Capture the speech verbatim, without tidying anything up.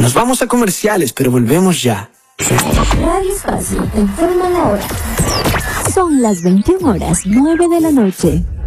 Nos vamos a comerciales, pero volvemos ya. Radio Espacio, te informa la hora. Son las veintiuna horas, nueve de la noche.